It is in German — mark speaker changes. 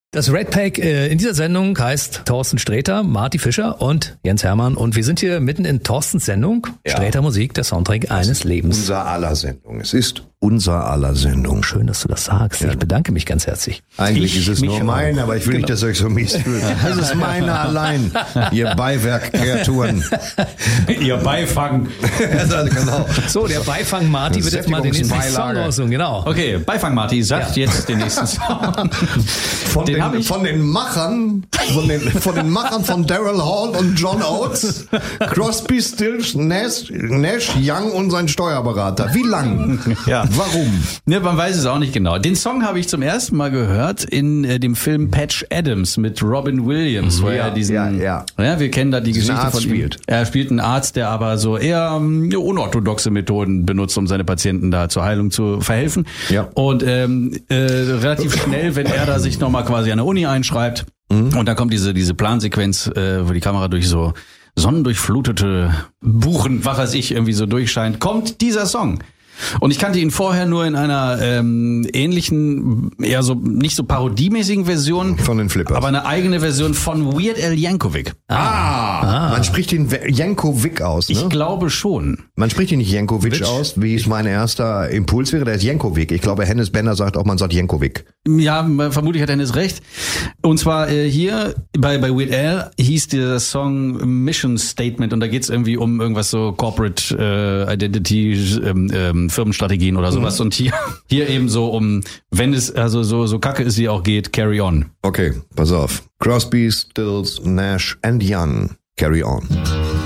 Speaker 1: Das Red Pack in dieser Sendung heißt Thorsten Sträter, Marty Fischer und Jens Hermann. Und wir sind hier mitten in Thorstens Sendung. Ja. Sträter Musik, der Soundtrack eines Lebens.
Speaker 2: Unser aller Sendung. Es ist unser aller Sendung.
Speaker 1: Schön, dass du das sagst. Ja. Ich bedanke mich ganz herzlich.
Speaker 2: Eigentlich ist es nur meine, aber ich will nicht, dass ihr euch so mies fühlt. Es ist meine allein, ihr Beiwerk-Kreaturen.
Speaker 3: Ihr Beifang.
Speaker 2: Genau.
Speaker 1: So, der Beifang Marty wird jetzt mal den nächsten Song aussuchen. Genau.
Speaker 3: Okay, Beifang Marty sagt jetzt den nächsten Song.
Speaker 2: Von den Machern von Daryl Hall und John Oates, Crosby, Stills, Nash, Young und sein Steuerberater. Wie lang?
Speaker 3: Ja.
Speaker 2: Warum?
Speaker 3: Ne, man weiß es auch nicht genau. Den Song habe ich zum ersten Mal gehört in dem Film Patch Adams mit Robin Williams, wo er diesen, wir kennen da die Geschichte von ihm. Er spielt einen Arzt, der aber so eher unorthodoxe Methoden benutzt, um seine Patienten da zur Heilung zu verhelfen. Ja. Und relativ schnell, wenn er da sich nochmal quasi an der Uni einschreibt, und dann kommt diese Plansequenz, wo die Kamera durch so sonnendurchflutete Buchen, was weiß ich, irgendwie so durchscheint, kommt dieser Song. Und ich kannte ihn vorher nur in einer ähnlichen, eher so nicht so parodiemäßigen Version
Speaker 2: von den Flippers,
Speaker 3: aber eine eigene Version von Weird Al Yankovic.
Speaker 2: Man spricht ihn Yankovic aus, ne?
Speaker 3: Ich glaube schon.
Speaker 2: Man spricht ihn nicht Yankovic aus, wie es mein erster Impuls wäre, der ist Yankovic. Ich glaube, Hennes Bender sagt auch, man sagt Yankovic.
Speaker 3: Ja, vermutlich hat Hennes recht. Und zwar hier bei Weird Al hieß der Song Mission Statement und da geht's irgendwie um irgendwas so Corporate Identity, Firmenstrategien oder sowas. Und hier eben so um, wenn es also so kacke es wie auch geht, Carry On.
Speaker 2: Okay, pass auf. Crosby, Stills, Nash and Young. Carry On.